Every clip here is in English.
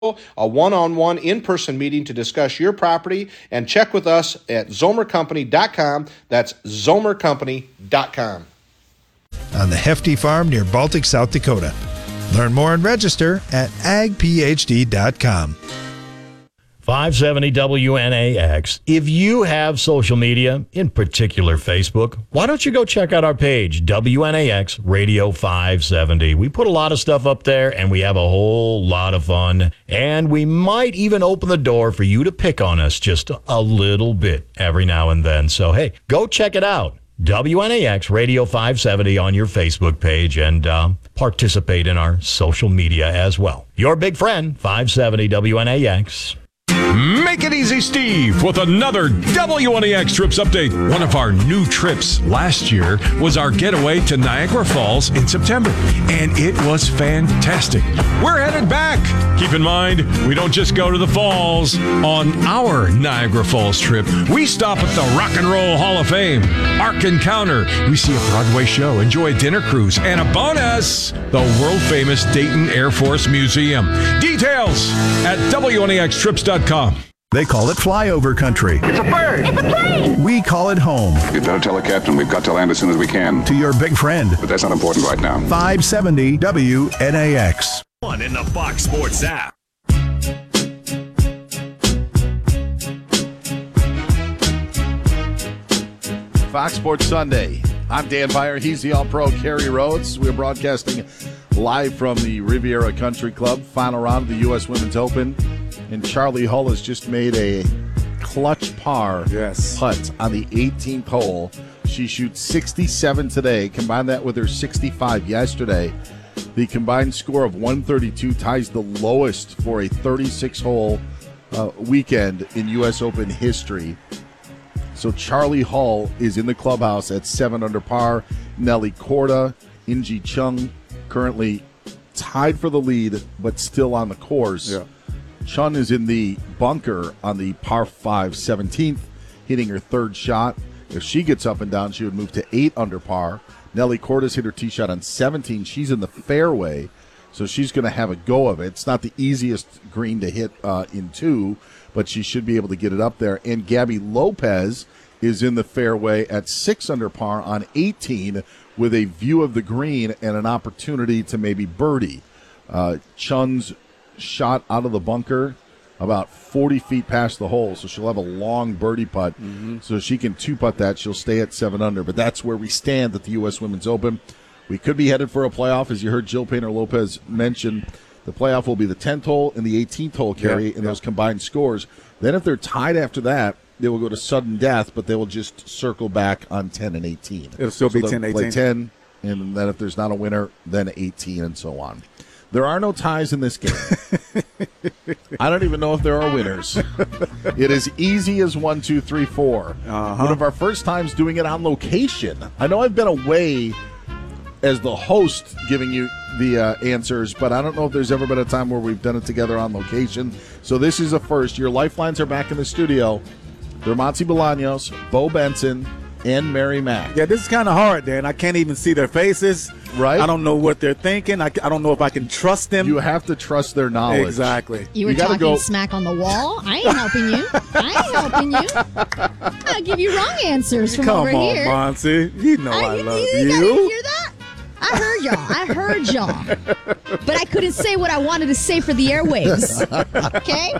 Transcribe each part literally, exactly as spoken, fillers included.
a one-on-one in-person meeting to discuss your property, and check with us at zomer company dot com. That's zomer company dot com. On the Hefty Farm near Baltic, South Dakota. Learn more and register at ag p h d dot com. five seventy W N A X. If you have social media, in particular Facebook, why don't you go check out our page, W N A X Radio five seventy. We put a lot of stuff up there, and we have a whole lot of fun. And we might even open the door for you to pick on us just a little bit every now and then. So, hey, go check it out. W N A X Radio five seventy on your Facebook page, and uh, participate in our social media as well. Your big friend, five seventy W N A X. Make it easy, Steve, with another W N A X Trips update. One of our new trips last year was our getaway to Niagara Falls in September, and it was fantastic. We're headed back. Keep in mind, we don't just go to the falls. On our Niagara Falls trip, we stop at the Rock and Roll Hall of Fame, Ark Encounter. We see a Broadway show, enjoy a dinner cruise, and a bonus, the world-famous Dayton Air Force Museum. Details at W N A X trips dot com. They call it flyover country. It's a bird. It's a plane. We call it home. You better tell the captain we've got to land as soon as we can. To your big friend. But that's not important right now. five seventy W N A X. One in the Fox Sports app. Fox Sports Sunday. I'm Dan Beyer. He's the All-Pro Kerry Rhodes. We're broadcasting live from the Riviera Country Club, final round of the U S Women's Open. And Charlie Hull has just made a clutch par yes. putt on the eighteenth hole. She shoots sixty-seven today. Combine that with her sixty-five yesterday. The combined score of one thirty-two ties the lowest for a thirty-six hole uh, weekend in U S Open history. So Charlie Hull is in the clubhouse at seven under par. Nelly Korda, Inji Chung currently tied for the lead, but still on the course. Yeah. Chun is in the bunker on the par five seventeenth, hitting her third shot. If she gets up and down, she would move to eight under par. Nelly Korda's hit her tee shot on seventeen. She's in the fairway, so she's going to have a go of it. It's not the easiest green to hit uh, in two, but she should be able to get it up there. And Gabby Lopez is in the fairway at six under par on eighteen with a view of the green and an opportunity to maybe birdie. Uh, Chun's shot out of the bunker about forty feet past the hole, so she'll have a long birdie putt. Mm-hmm. So she can two-putt that. She'll stay at seven under, but that's where we stand at the U S Women's Open. We could be headed for a playoff. As you heard Jill Painter-Lopez mention, the playoff will be the tenth hole and the eighteenth hole, Kerry, yeah, in yeah. those combined scores. Then if they're tied after that, they will go to sudden death, but they will just circle back on ten and eighteen. It'll still so be ten eighteen. Play ten, and then if there's not a winner, then eighteen, and so on. There are no ties in this game. I don't even know if there are winners. It is easy as one, two, three, four. Uh-huh. One of our first times doing it on location. I know I've been away as the host giving you the uh, answers, but I don't know if there's ever been a time where we've done it together on location. So this is a first. Your lifelines are back in the studio. They're Monty Bolaños, Bo Benson, and Mary Mack. Yeah, this is kind of hard, Dan. I can't even see their faces. Right. I don't know what they're thinking. I, I don't know if I can trust them. You have to trust their knowledge. Exactly. You were you talking go... smack on the wall. I ain't helping you. I ain't helping you. I'll give you wrong answers from Come over on, here. Come on, Monty. You know I, I love you. You. You hear that? I heard y'all. I heard y'all. But I couldn't say what I wanted to say for the airwaves. Okay?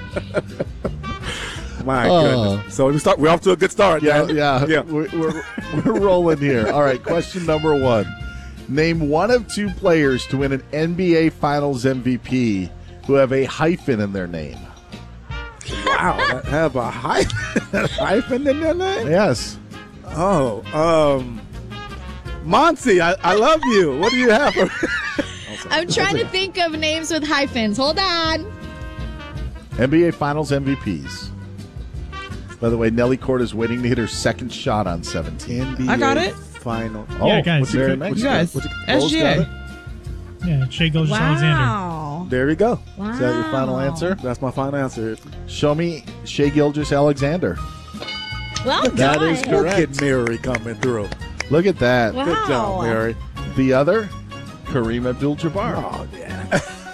My uh, goodness. So we start. We're off to a good start. Yeah, Dan. yeah. yeah. We're, we're, we're rolling here. All right, question number one. Name one of two players to win an N B A Finals M V P who have a hyphen in their name. Wow. Have a hyphen, hyphen in their name? Yes. Oh, um, Monty, I, I love you. What do you have for I'm trying to think of names with hyphens. Hold on. N B A Finals M V Ps. By the way, Nelly Korda is waiting to hit her second shot on seventeen. N B A I got it. Final. Oh, yeah, guys. what's your You guys. S G A. Yeah, Shai Gilgeous-Alexander. Wow. There we go. Wow. Is that your final answer? That's my final answer. Show me Shai Gilgeous-Alexander. Well done. That is correct. Look at Mary coming through. Look at that. Wow. Good job, Mary. The other, Kareem Abdul-Jabbar. Oh,